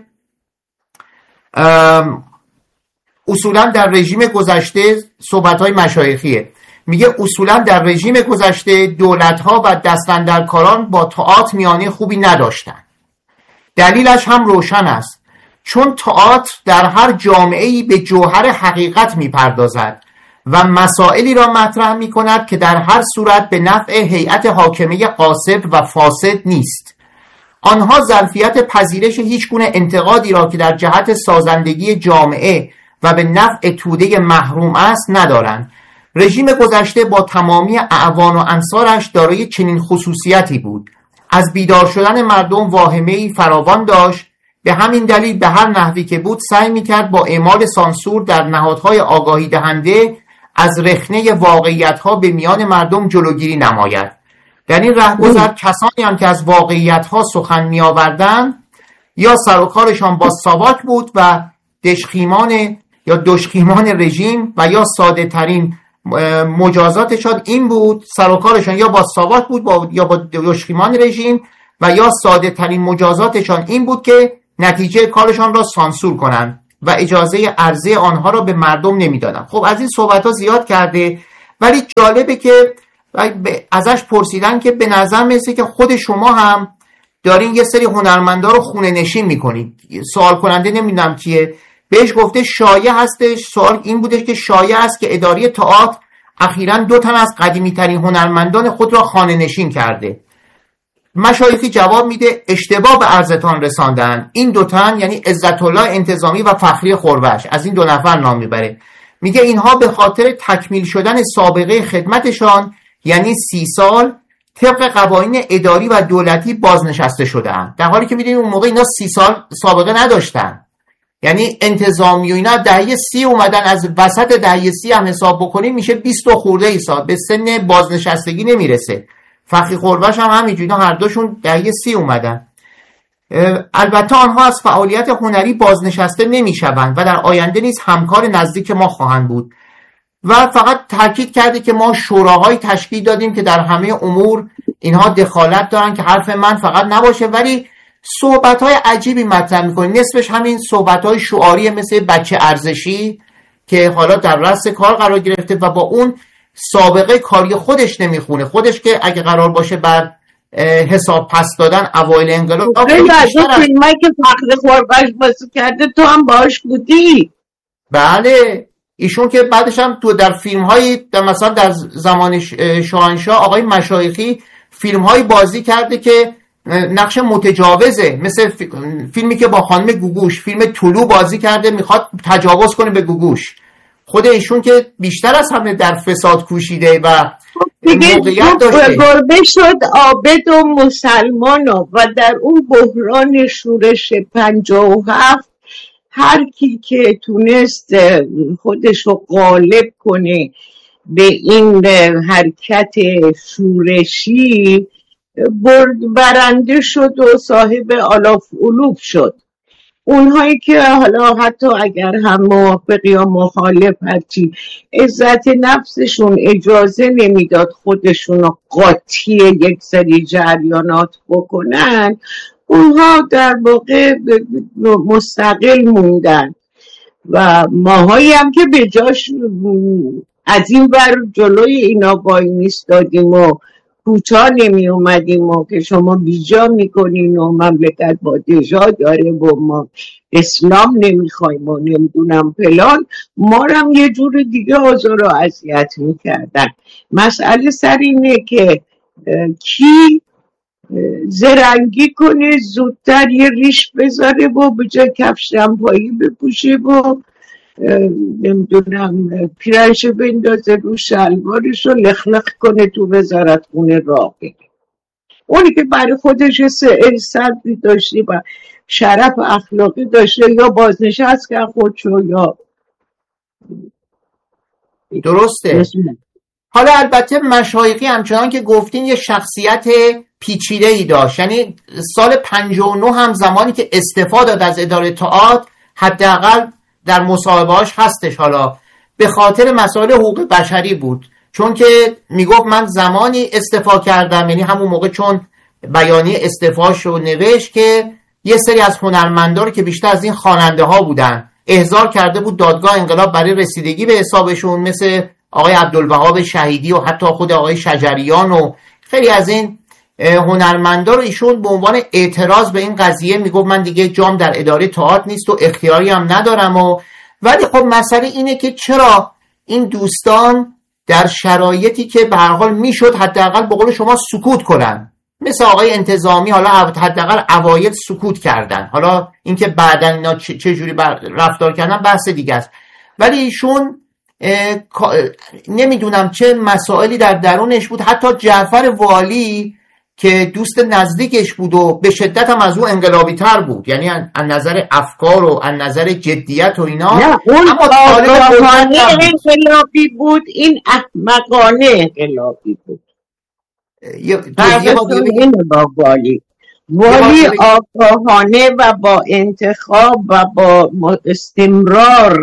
اصولا در رژیم گذشته، صحبت‌های مشایخیه، میگه اصولا در رژیم گذشته دولت‌ها و دستاندرکاران با تئاتر میانه خوبی نداشتن. دلیلش هم روشن است، چون تئاتر در هر جامعه‌ای به جوهر حقیقت میپردازد و مسائلی را مطرح می کند که در هر صورت به نفع هیئت حاکمه غاصب و فاسد نیست. آنها ظرفیت پذیرش هیچ گونه انتقادی را که در جهت سازندگی جامعه و به نفع توده محروم است ندارند. رژیم گذشته با تمامی اعوان و انصارش دارای چنین خصوصیتی بود. از بیدار شدن مردم واهمه‌ای فراوان داشت، به همین دلیل به هر نحوی که بود سعی می‌کرد با اعمال سانسور در نهادهای آگاهی دهنده از رخنه واقعیت‌ها به میان مردم جلوگیری نماید. در این رهگذر کسانی هم که از واقعیت‌ها سخن می‌آوردند یا سر و کارشان با ساواک بود و دشخیمان یا دشخیمان رژیم و یا ساده ترین مجازاتشان این بود، سر و کارشان یا با ساواک بود با یا با دشخیمان رژیم و یا ساده ترین مجازاتشان این بود که نتیجه کارشان را سانسور کنند و اجازه عرضه آنها را به مردم نمیدادند. خب از این صحبت ها زیاد کرده، ولی جالبه که ازش پرسیدن که به نظر میسه که خود شما هم دارین یه سری هنرمندا رو خونه نشین میکنید. سوال کننده نمیدونم کیه، بهش گفته شایع هستش، سوال این بودش که شایع است که اداره تئاتر اخیراً دو تن از قدیمی ترین هنرمندان خود را خانه نشین کرده. مشایخی جواب میده اشتباه به عرضتان رساندن. این دو تن یعنی عزت الله انتظامی و فخری خوربش، از این دو نفر نام میبره. میگه اینها به خاطر تکمیل شدن سابقه خدمتشان یعنی سی سال طبق قوانین اداری و دولتی بازنشسته شدن، در حالی که میدونیم اون موقع اینا سی سال سابقه نداشتن. یعنی انتظامی و اینا دهه سی اومدن، از وسط دهه سی هم حساب بکنیم میشه بیست و خورده ای سال، به سن بازنشستگی نمیرسه. فخری خوربش هم همینجوری، هر دوشون دهه سی اومدن. البته آنها از فعالیت هنری بازنشسته نمیشوند و در آینده نیز همکار نزدیک ما خواهند بود و فقط تاکید کرده که ما شوراهای تشکیل دادیم که در همه امور اینها دخالت دارن که حرف من فقط نباشه، ولی صحبت‌های عجیبی مطرح می‌کنه. نصفش همین صحبت‌های شعاری مثل بچه ارزشی که حالا در رأس کار قرار گرفته و با اون سابقه کاری خودش نمیخونه. خودش که اگه قرار باشه بر حساب پس دادن اوایل انقلاب، خیلی از فیلمایی که فخری خوربش بازی کرده تو هم باهاش بودی. بله، ایشون که بعدش هم تو در فیلم‌های در مثلا در زمان شاهنشاه آقای مشایخی فیلم‌های بازی کرده که نقش متجاوزه، مثل فیلمی که با خانم گوگوش، فیلم طلوع بازی کرده، میخواد تجاوز کنه به گوگوش. خود ایشون که بیشتر از همه در فساد کوشیده و موقعیت داشته. گربه شد عابد و مسلمان و در اون بحران شورش پنجاه و هفت هر کی که تونست خودش رو غالب کنه به این حرکت شورشی برد برنده شد و صاحب آلاف علوف شد. اونهایی که حالا حتی اگر هم موافق یا مخالف هرچی عزت نفسشون اجازه نمیداد خودشون رو قاطی یک سری جریانات بکنن، اونها در واقع مستقل موندن و ماهایی هم که به جاش از این ور جلوی اینا وای میستادیم و کوتاه نمی اومدیم و که شما بیجا میکنین و مملکت پادشاه داره و ما اسلام نمیخوایم و نمیدونم فلان، ما هم یه جور دیگه آزار و اذیت میکردن. مسئله سر اینه که کی زرنگی کنه زودتر یه ریش بذاره و به جای کفش دمپایی بپوشه و نمیدونم پیرنش بندازه رو شلوارش رو لخلخ کنه تو وزارت خونه راه بگه. اونی که برای خودش صدری داشتی و شرف اخلاقی داشته یا بازنشست کرد خودشو یا درسته. حالا البته مشایخی همچنان که گفتین یه شخصیت پیچیده ای داشت، یعنی سال پنجاه و نه هم زمانی که استعفا داد از اداره تئاتر حداقل در مصاحبه‌هاش هستش، حالا به خاطر مسائل حقوق بشری بود، چون که میگفت من زمانی استعفا کردم، یعنی همون موقع چون بیانیه استعفاشو نوشت که یه سری از هنرمندا رو که بیشتر از این خواننده ها بودن احضار کرده بود دادگاه انقلاب برای رسیدگی به حسابشون، مثل آقای عبدالوهاب شهیدی و حتی خود آقای شجریان و خیلی از این هنرمندا رو ایشون به عنوان اعتراض به این قضیه میگفت من دیگه جام در اداره تئاتر نیست و اختیاری هم ندارم. و ولی خب مسئله اینه که چرا این دوستان در شرایطی که به هر حال میشد حداقل به قول شما سکوت کنن، مثل آقای انتظامی حالا حداقل اوایل سکوت کردن، حالا اینکه بعداً اینا چه جوری رفتار کردن بحث دیگه است، ولی ایشون نمیدونم چه مسائلی در درونش بود. حتی جعفر والی که دوست نزدیکش بود و به شدت هم از اون انقلابی تر بود، یعنی از نظر افکار و از نظر جدیت و اینا، نه اون آگاهانه انقلابی بود، این احمقانه انقلابی بود. یه یه والی ولی آگاهانه و با انتخاب و با استمرار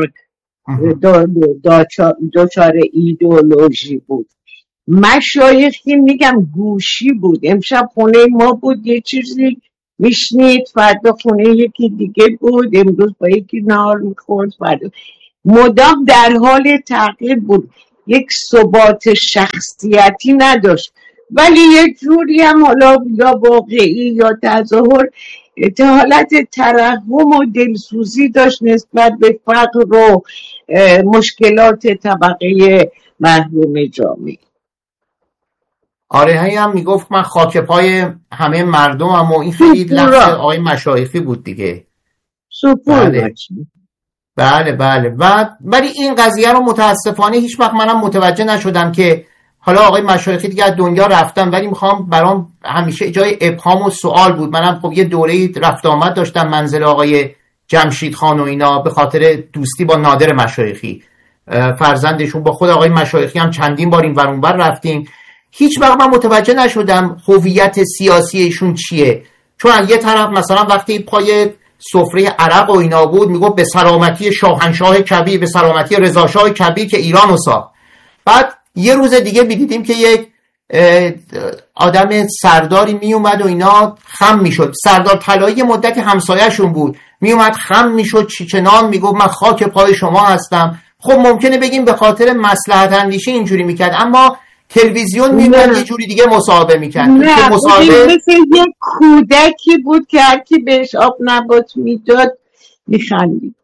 دچار ایدئولوژی بود. مشایخی میگم گوشی بود. امشب خونه ما بود یه چیزی میشنید، فردا خونه یکی دیگه بود، امروز با یکی نهار میخورد، فردا مدام در حال تغییر بود. یک ثبات شخصیتی نداشت، ولی یک جوری هم حالا یا واقعی یا تظاهر حالت ترحم و دلسوزی داشت نسبت به فقر و مشکلات طبقه محروم جامعه. آره هی هم میگفت من خاک پای همه مردم هم و این خیلی لفظ آقای مشایخی بود دیگه. بله. بله بله. و ولی این قضیه رو متاسفانه هیچ وقت منم متوجه نشدم که حالا آقای مشایخی دیگه از دنیا رفتن، ولی میخوام برام همیشه جای ابهام و سوال بود. منم خب یه دوره رفت آمد داشتم منزل آقای جمشید خان و اینا به خاطر دوستی با نادر مشایخی، فرزندشون. با خود آقای مشایخی هم چندین بار این ور اون ور رفتیم. هیچ وقت من متوجه نشدم هویت سیاسی ایشون چیه. چون یه طرف مثلا وقتی پای سفره عرق و اینا بود میگفت به سلامتی شاهنشاه کبیر، به سلامتی رضا شاه کبیر که ایران رو ساخت. بعد یه روز دیگه می‌دیدیم که یک آدم سرداری میومد و اینا خم میشد. سردار طلایی مدتی همسایه‌شون بود، میومد خم میشد چیچنان میگفت من خاک پای شما هستم. خب ممکنه بگیم به خاطر مصلحت اندیشی اینجوری میکرد، اما تلویزیون میومد یه جوری دیگه مصاحبه میکرد. نه مصاحبه مثل یه کودکی بود که هر کی بهش آب نبات میداد میخندید.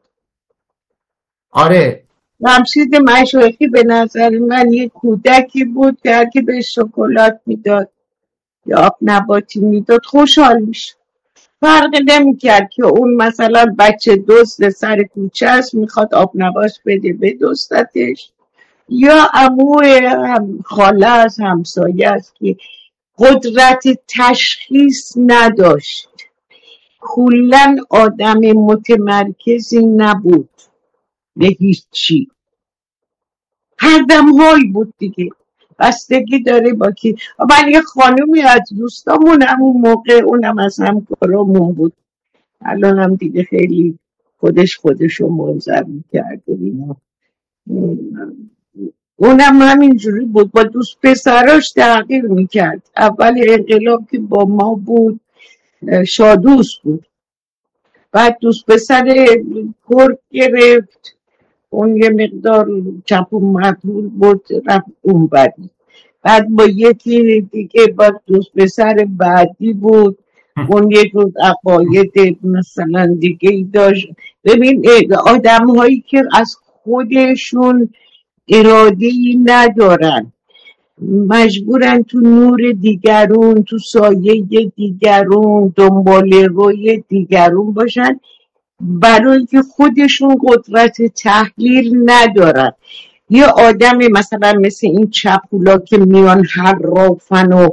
آره جمشید مشایخی به نظر من یه کودکی بود که هر کی بهش شکلات میداد یا آب نباتی میداد خوشحال میشه. فرق نمیکرد که اون مثلا بچه دزد سر کوچه است میخواد آب نبات بده بدزدتش، یا عمو هم خاله است همسایه است که قدرت تشخیص نداشت. کلاً آدم متمرکزی نبود به هیچی، هر دم حال بود دیگه، بستگی داره با کی. ولی یه خانومی از دوستامون همون موقع اونم از همکارامون بود، الان هم دیگه خیلی خودش خودشو منظم کرده اینا. اونم همینجوری بود، با دوست پسراش تغییر میکرد. اول انقلاب که با ما بود شادوس بود، بعد دوست پسر کرد گرفت، اون یه مقدار چپون مطبول بود رفت اون بعدی. بعد با یکی دیگه با دوست پسر بعدی بود، اون یه جور عقاید مثلا دیگه ای داشت. ببین آدم هایی که از خودشون اراده‌ای ندارن، مجبورن تو نور دیگرون، تو سایه دیگرون، دنبال روی دیگرون باشن، برای که خودشون قدرت تحلیل ندارن. یه آدم مثلا مثل این چپولا که میان حرافن و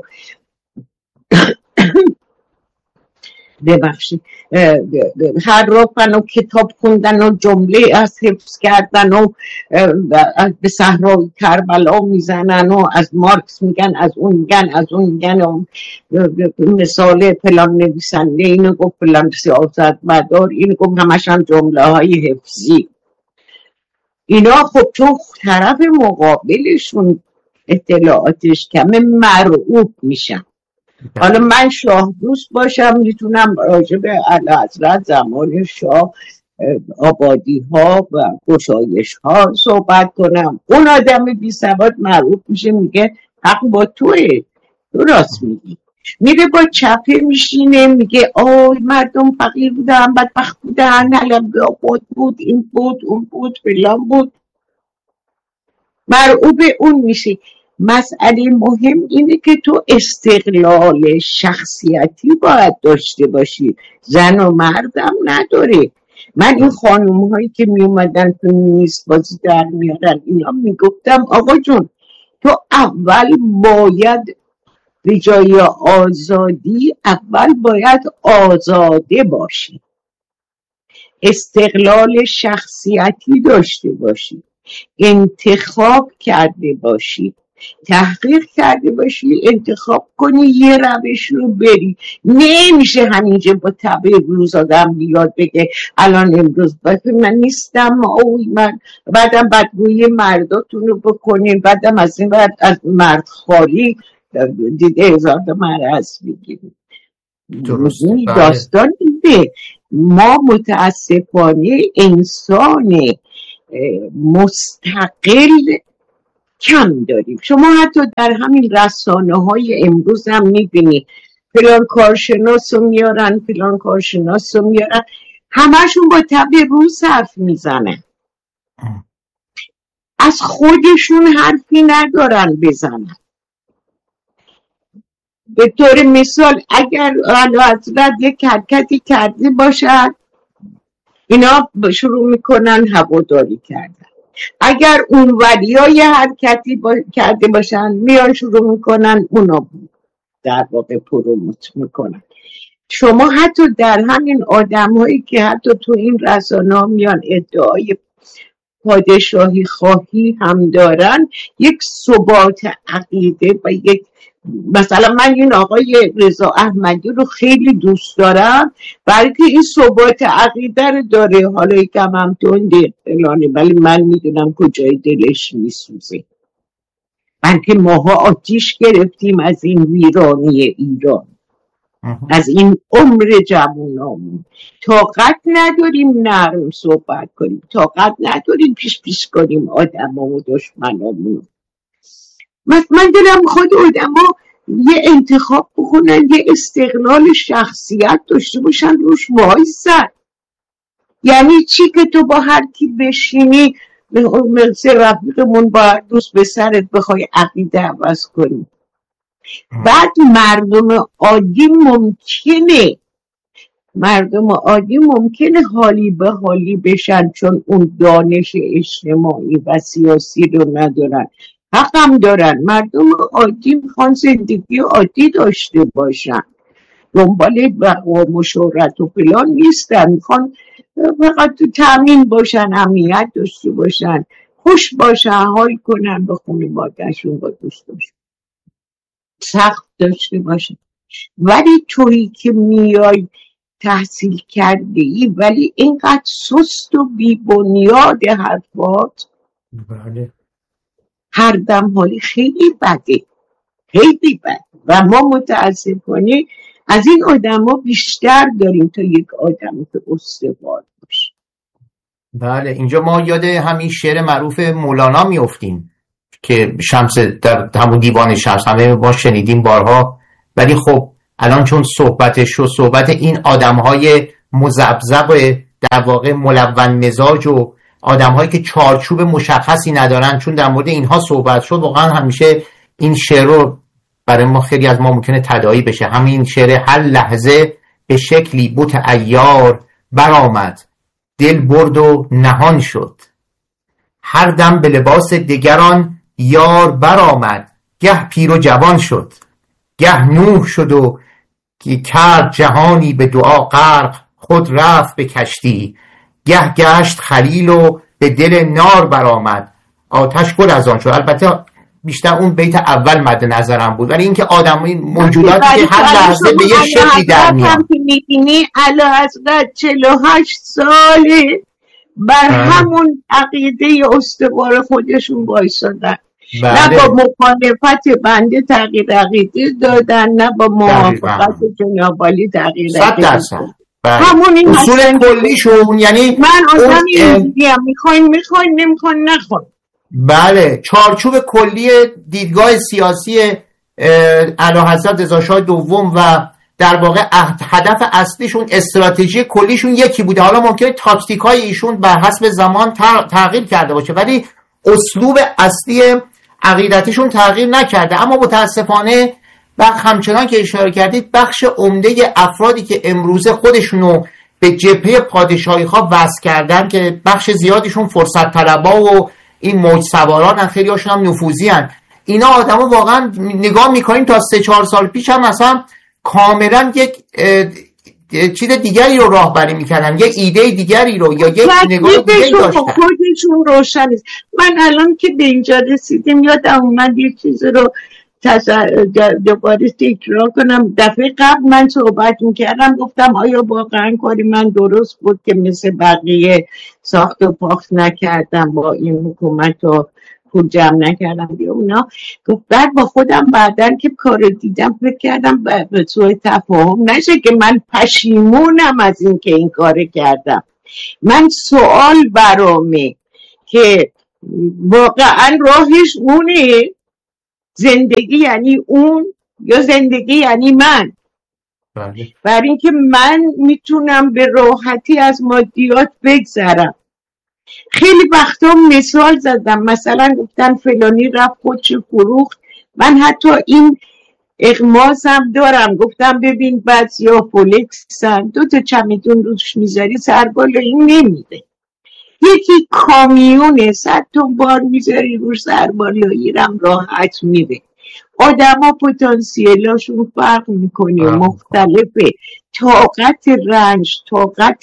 ببخشید حرافن و کتاب خوندن و جمله از حفظ کردن و به صحرای کربلا میزنن و از مارکس میگن، از اون میگن، از اون میگن و مثال فلان نویسنده اینو گفت، فلان سیاستمدار اینو گفت، همش هم جمله های حفظی. اینا خب چون طرف مقابلشون اطلاعاتش کمه مرعوب میشن. حالا من شاه دوست باشم میتونم راجع به اعلیحضرت زمان شاه آبادی ها و گشایش ها صحبت کنم. اون آدم بی سواد مرعوب میشه، میگه حق با توه، تو راست میگی. میره با چپه میشینه میگه آی مردم فقیر بودن، بدبخت بودن، حالا بود بود این بود اون بود فلان بود، مرعوب اون میشه. مسئله مهم اینه که تو استقلال شخصیتی باید داشته باشی، زن و مردم نداره. من این خانوم هایی که می اومدن فمینیست بازی در میارن اینا میگفتم آقا جون تو اول باید به جای آزادی اول باید آزاده باشی، استقلال شخصیتی داشته باشی، انتخاب کرده باشی. تحقیق کرده باشی، انتخاب کنی یه روش رو بری. نمیشه همینجا با طبع روز آدم بیاد بگه الان امروز باید من نیستم اوی من، بعدم بدگویی مرداتون رو بکنین، بعدم از این بعد از مرد خاری دیده هزار تا مرض بگیریم. درسته. داستان اینه، ما متاسفانه انسان مستقل کم داریم. شما حتی در همین رسانه های امروز هم میبینی فلان کارشناس رو میارن فلان کارشناس رو میارن، همشون با طبع روز حرف میزنن، از خودشون حرفی ندارن بزنن. به طور مثال اگر اعلیحضرت یک حرکتی کرده باشن اینا شروع میکنن هواداری کردن، اگر اون ولیای حرکتی با... کرده باشن میان شروع میکنن اونا در واقع پروموت میکنن. شما حتی در همین آدم هایی که حتی تو این رسانه ها میان ادعای پادشاهی خواهی هم دارن، یک ثبات عقیده و یک، مثلا من این آقای رضا احمدی رو خیلی دوست دارم بلکه این ثبات عقیده رو داره، حالا یکم هم تنده فلانه ولی من میدونم کجای دلش میسوزه. بلکه ماها آتیش گرفتیم از این ویرانی ایران، از این عمر جوانامون. طاقت نداریم نرم صحبت کنیم، طاقت نداریم پیش پیش کنیم آدم و دشمنامون. من دلم خود آدم ها یه انتخاب بکنن، یه استقلال شخصیت داشته باشن، روش وایسن. یعنی چی که تو با هر کی بشینی مثل رفیقمون با دوست به سرت بخوای عقیده عوض کنی؟ بعد مردم عادی ممکنه مردم عادی ممکنه حالی به حالی بشن چون اون دانش اجتماعی و سیاسی رو ندارن. حقم دارن، مردم عادی میخوان زندگی عادی داشته باشن، دنبال بقا و شهرت و فلان نیستن، میخوان فقط تو تامین باشن، امنیت داشته باشن، خوش باشن، حال کنن، به خانواده‌شون با دوستاشون سخت داشته باشن. ولی تویی که میای تحصیل کرده ای ولی اینقدر سست و بی بنیاد حرفات، بله هر دم حالی خیلی بده، خیلی بده. و ما متاسفانه از این آدم ها بیشتر داریم تا یک آدمی که استوار باشه. بله اینجا ما یاد همین شعر معروف مولانا میافتیم که شمس در همون دیوان شمس همه ما شنیدیم بارها، ولی خب الان چون صحبتش و صحبت این آدم‌های مزبزب در واقع ملون مزاج و آدم‌هایی که چارچوب مشخصی ندارن، چون در مورد اینها صحبت شد، واقعا همیشه این شعر رو برای ما خیلی از ما ممکنه تداعی بشه. همین شعر هر لحظه به شکلی بت عیار برآمد، دل برد و نهان شد، هر دم به لباس دگران یار برآمد، گه پیر و جوان شد، گه نوح شد و کرد جهانی به دعا غرق، خود رفت به کشتی، گه گشت خلیل و به دل نار برآمد، آتش گل از آن شد. البته بیشتر اون بیت اول مد نظرم بود، ولی اینکه آدمی موجوداتی که هر لحظه به یه شکلی در میان. میبینی اعلیحضرت چهل و هشت ساله بر همون عقیده استوار خودشون وایسادن، نه با مخالفت بنده تغییر عقیده دادن، نه با موافقت جناب عالی تغییر عقیده دادن. همون این اصول کلیشون، یعنی من آدم اینجوریم، میخواین میخواین نمیخواین نخواین. بله چارچوب کلی دیدگاه سیاسی اعلیحضرت رضا شاه دوم و در واقع هدف اصلیشون، استراتژی کلیشون یکی بوده. حالا ممکنه تاکتیکای ایشون بر حسب زمان تغییر کرده باشه ولی اسلوب اصلی عقیدتیشون تغییر نکرده. اما متاسفانه و همچنان که اشاره کردید بخش عمده افرادی که امروزه خودشونو به جبهه پادشاهی ها وصل کردن، که بخش زیادیشون فرصت طلبا و این موج سواران، خیلی هاشون هم نفوذی هن. اینا آدمو واقعا نگاه میکنیم تا سه چهار سال پیش هم مثلا کاملا یک چیز دیگری رو راهبری میکردن، یه ایده دیگری رو یا یه نگاه دیگری داشتن. خودشون روشن است. من الان که به اینجا رسیدیم یادم اومد یه چیز رو دوباره تکرار کنم. دفعه قبل من صحبت میکردم گفتم آیا واقعا کاری من درست بود که مثل بقیه ساخت و پاخت نکردم، با این حکومت رو پول جمع نکردم بیا اونا. گفت بعد با خودم بعدن که کار دیدم فکر کردم به سوء تفاهم نشه که من پشیمونم از این که این کار کردم. من سوال برامه که واقعا راهش اونه، زندگی یعنی اون یا زندگی یعنی من؟ بله. برای اینکه من میتونم به راحتی از مادیات بگذرم. خیلی وقتا مثال زدم، مثلا گفتن فلانی رفت خودش فروخت، من حتی این اغمازم دارم، گفتم ببین بعضیا فولکسن دو تا چمدون روش میذاری سربالا این نمیده، یکی کامیونه صد تا بار میذاری روش سربالاییرم راحت میده. آدم ها پتانسیلاشون فرق میکنه، مختلفه، طاقت رنج، طاقت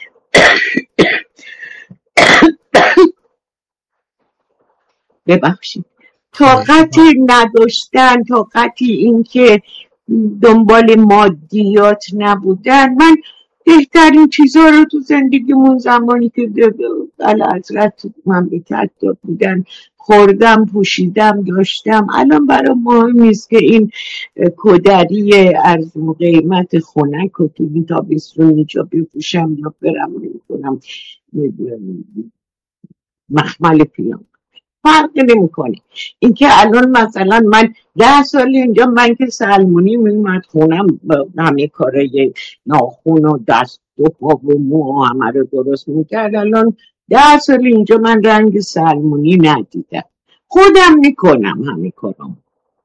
ببخشید طاقت نداشتن، طاقت این که دنبال مادیات نبودن. من بهترین چیزها رو تو زندگیمون زمانی که اعلیحضرت مملکت بودن خوردم، پوشیدم، داشتم. الان برای مهم نیست که این کدری ارزون قیمت خنک و تو این تابستون اینجا بپوشم یا برم نمی‌کنم مخمل پیام، فرق نمی‌کنه. اینکه الان مثلا من ده سال اینجا من که سلمونی میومد خونم همه کارای ناخون و دست و پا و مو همه رو درست میکرد، الان ده سال اینجا من رنگ سلمونی ندیدم، خودم میکنم همه کارم.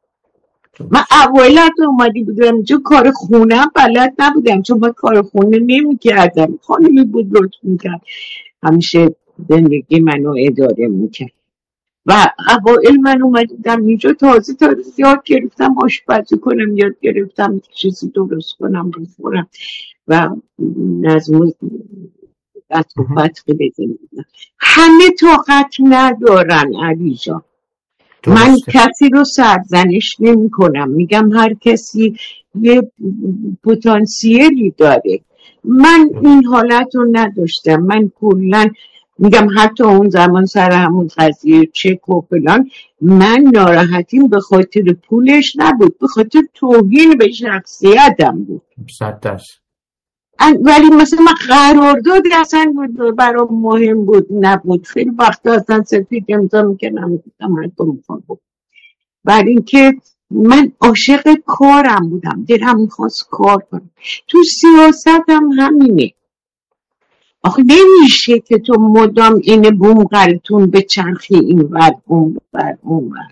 من اولت اومدی بودم اینجا کار خونم بلد نبودم، چون من کار خونه نمیکردم، خانمی بود لطف میکرد همیشه زندگی منو اداره میکرد. و اوائل من اومدیدم اینجا تازه تازه یاد گرفتم آشپزی کنم، یاد گرفتم چیزی درست کنم بخورم و نظم دست و فتقی بزنم. همه طاقت ندارن علی جان. من کسی رو سرزنش نمی کنم، میگم هر کسی یه پتانسیلی داره. من این حالت رو نداشتم. من کلن میگم حتی اون زمان سر همون قضیه چک و فلان من ناراحتیم به خاطر پولش نبود، به خاطر توهین به شخصیتم بود. صد درصد. ولی مثلا من قرارداد اصلا برام مهم بود نبود، خیلی وقتا اصلا سفید امضا میکنم میگم هر تو میخوام بود، برای اینکه من عاشق کارم بودم، دلم میخواست کار کنم. تو سیاست هم همینه، آخه نمیشه که تو مدام این بوم غلطون به چرخی این ور اون ور اون ور.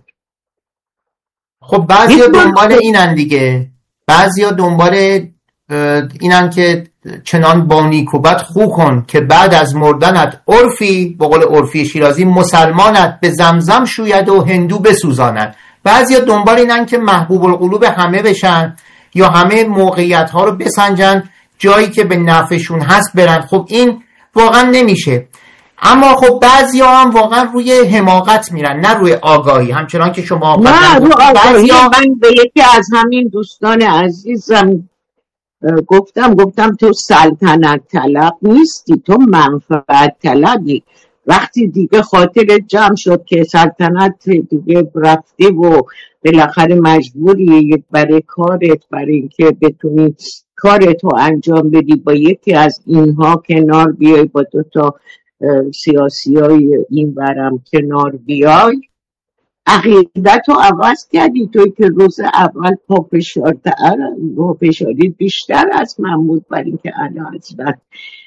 خب بعضی ها دنبال اینن دیگه، بعضی ها دنبال اینن که چنان با نیکوبت خو کن که بعد از مردنت عرفی، به قول عرفی شیرازی، مسلمانت به زمزم شوید و هندو بسوزاند. بعضی ها دنبال اینن که محبوب القلوب همه بشن یا همه موقعیت ها رو بسنجن، جایی که به نفعشون هست برن. خب این واقعا نمیشه. اما خب بعضی ها هم واقعا روی حماقت میرن، نه روی آگاهی، همچنان که شما نه روی آگاهی. من به یکی از همین دوستان عزیزم گفتم گفتم تو سلطنت طلب نیستی، تو منفعت طلبی. وقتی دیگه خاطر جمع شد که سلطنت دیگه رفته و بالاخره مجبوری برای کارت، برای اینکه بتونی کارتو انجام بدی با یکی از اینها کنار بیای، با دو تا سیاسی های این برم کنار بیای، عقیدتو عوض کردی. توی که روز اول پافشاری بیشتر از من بود برای اینکه اعلیحضرت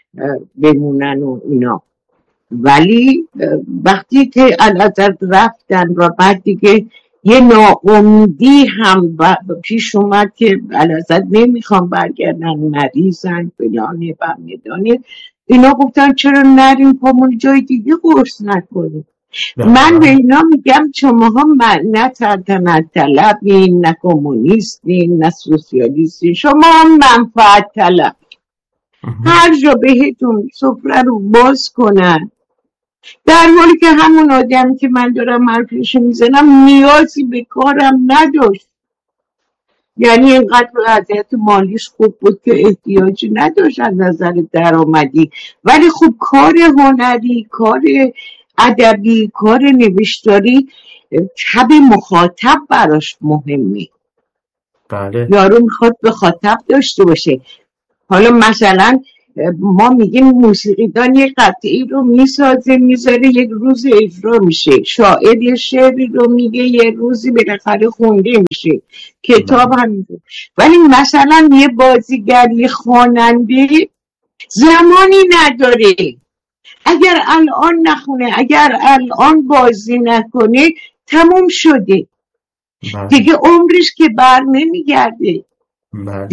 بمونن و اینا. ولی وقتی که اعلیحضرت رفتن و بعد دیگه یه ناامیدی هم پیش اومد که اعلیحضرت نمیخوام برگردن، مریضن فلانه بمیدانه، اینا گفتن چرا نریم پامون جای دیگه قرص نکنیم. من به اینا میگم شماها نه سلطنت طلبین، نه کمونیستین، نه سوسیالیستین، شما هم منفعت طلب. هر جا بهتون سفره رو باز کنن، در حالی که همون آدمی که من دارم حرفش میزنم نیازی به کارم نداشت، یعنی اینقدر وضعیت مالیش خوب بود که احتیاجی نداشت از نظر درآمدی، ولی خب کار هنری، کار ادبی، کار نوشتاری تب مخاطب براش مهمه. بله. یارو میخواد به خاطب داشته باشه. حالا مثلا ما میگیم موسیقیدان یک قطعی رو میسازه میذاره یک روز اجرا میشه، شاعر یه شعری رو میگه یه روزی بالاخره خونده میشه، کتاب همینطور. ولی مثلا یه بازیگر، یه خواننده زمانی نداره، اگر الان نخونه، اگر الان بازی نکنه تموم شده دیگه، عمرش که بر نمیگرده.